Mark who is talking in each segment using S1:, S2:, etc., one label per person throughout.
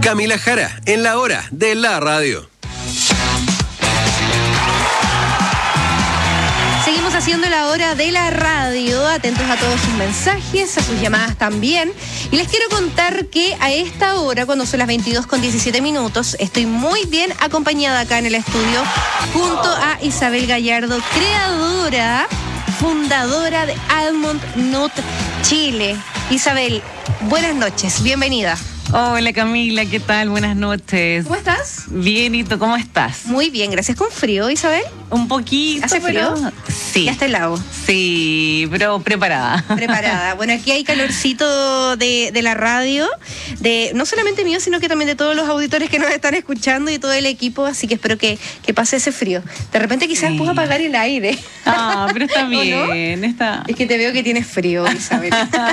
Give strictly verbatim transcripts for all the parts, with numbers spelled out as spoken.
S1: Camila Jara, en la hora de la radio.
S2: Seguimos haciendo la hora de la radio, atentos a todos sus mensajes, a sus llamadas también. Y les quiero contar que a esta hora, cuando son las veintidós con diecisiete minutos, estoy muy bien acompañada acá en el estudio junto a Isabel Gallardo, creadora, fundadora de Almond Nut Chile. Isabel, buenas noches, bienvenida.
S3: Hola Camila, ¿qué tal? Buenas noches.
S2: ¿Cómo estás?
S3: Bien, ¿y tú cómo estás?
S2: Muy bien, gracias. ¿Con frío, Isabel?
S3: Un poquito.
S2: ¿Hace frío?
S3: Pero... Sí.
S2: Ya está helado.
S3: Sí, pero preparada.
S2: Preparada. Bueno, aquí hay calorcito de, de la radio, de no solamente mío, sino que también de todos los auditores que nos están escuchando y todo el equipo, así que espero que, que pase ese frío. De repente quizás
S3: Sí.
S2: puedo apagar el aire.
S3: Ah, pero está
S2: ¿O
S3: bien.
S2: no?
S3: Está...
S2: Es que te veo que tienes frío, Isabel.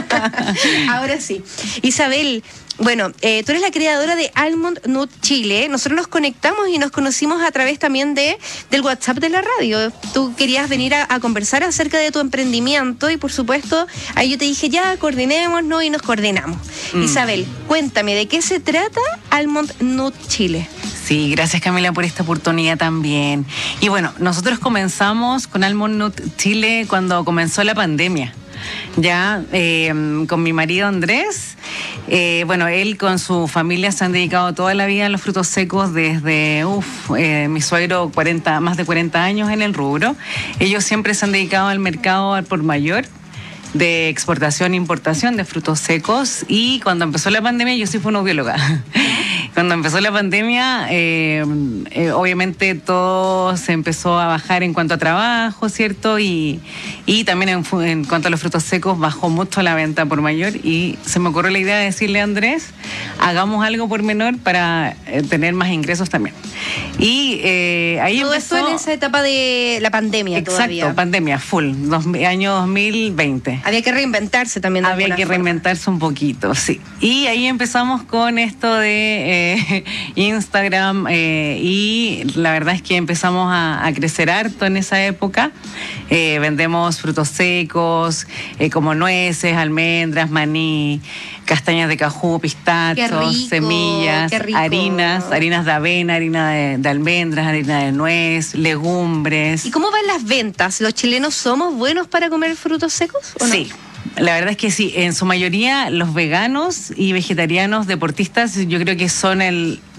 S2: Ahora sí. Isabel, bueno, eh, tú eres la creadora de Almond Nut Chile. Nosotros nos conectamos y nos conocimos a través también de, del WhatsApp de la radio. Tú querías venir a, a conversar acerca de tu emprendimiento y por supuesto ahí yo te dije ya, coordinémonos y nos coordinamos. Mm. Isabel, cuéntame, ¿de qué se trata Almond Nut Chile?
S3: Sí, gracias Camila por esta oportunidad también. Y bueno, nosotros comenzamos con Almond Nut Chile cuando comenzó la pandemia. Ya eh, con mi marido Andrés, eh, bueno, él con su familia se han dedicado toda la vida a los frutos secos desde, uff, eh, mi suegro cuarenta, más de cuarenta años en el rubro. Ellos siempre se han dedicado al mercado al por mayor de exportación e importación de frutos secos y cuando empezó la pandemia, yo sí fui fonobióloga. Cuando empezó la pandemia, eh, eh, obviamente todo se empezó a bajar en cuanto a trabajo, ¿cierto? Y, y también en, en cuanto a los frutos secos, bajó mucho la venta por mayor y se me ocurrió la idea de decirle a Andrés, hagamos algo por menor para eh, tener más ingresos también. Y eh, ahí
S2: todo
S3: empezó...
S2: esto en esa etapa de la pandemia.
S3: Exacto,
S2: todavía.
S3: Pandemia, full, dos, año dos mil veinte.
S2: Había que reinventarse también.
S3: Había que forma. reinventarse un poquito, sí. Y ahí empezamos con esto de eh, Instagram eh, y la verdad es que empezamos a, a crecer harto en esa época. Eh, vendemos frutos secos eh, como nueces, almendras, maní, castañas de cajú, pistachos, semillas, harinas, harinas de avena, harina de, de almendras, harina de nuez, legumbres.
S2: ¿Y cómo van las ventas? ¿Los chilenos somos buenos para comer frutos secos o no?
S3: Sí. La verdad es que sí, en su mayoría los veganos y vegetarianos deportistas yo creo que son el,